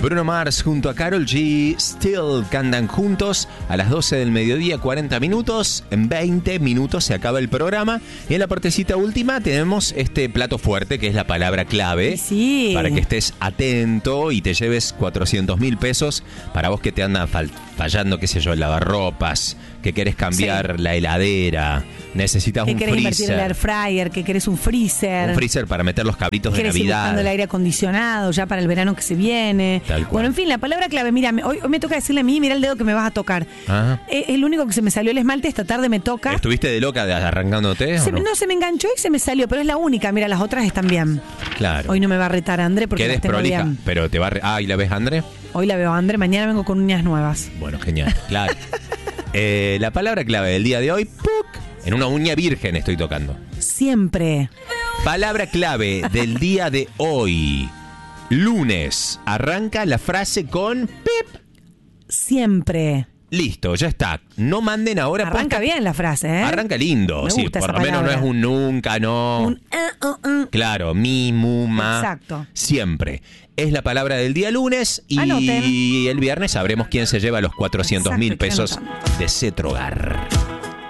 Bruno Mars junto a Karol G, Still, cantan juntos a las 12 del mediodía, 40 minutos. En 20 minutos se acaba el programa. Y en la partecita última tenemos este plato fuerte, que es la palabra clave. Sí. Para que estés atento y te lleves 400.000 pesos para vos que te andan fallando, qué sé yo, el lavarropas, que querés cambiar la heladera, necesitas un freezer. Que querés invertir en el air fryer, que querés un freezer. Un freezer para meter los cabritos de Navidad. Ir buscando el aire acondicionado ya para el verano que se viene. Tal cual. Bueno, en fin, la palabra clave, mira, hoy me toca decirle a mí, mira el dedo que me vas a tocar. Es el único que se me salió el esmalte, esta tarde me toca. ¿Estuviste de loca arrancándote? No, se me enganchó y se me salió, pero es la única, mira, las otras están bien. Claro. Hoy no me va a retar André porque Qué las tengo desprolija, bien. pero te va a... ¿y la ves, André? Hoy la veo a André, mañana vengo con uñas nuevas. Bueno, genial, claro. La palabra clave del día de hoy, ¡puc! En una uña virgen estoy tocando. Siempre. Palabra clave del día de hoy. Lunes. Arranca la frase con pip. Siempre. Listo, ya está. No manden ahora. Arranca bien la frase, ¿eh? Arranca lindo. Me Sí, gusta por esa lo menos palabra. no es un nunca, no. Un Claro, mi, mu, ma. Exacto. Siempre. Es la palabra del día lunes y Anoten. el viernes sabremos quién se lleva los 400.000 Exacto, pesos estoy anotando. de Cetrogar.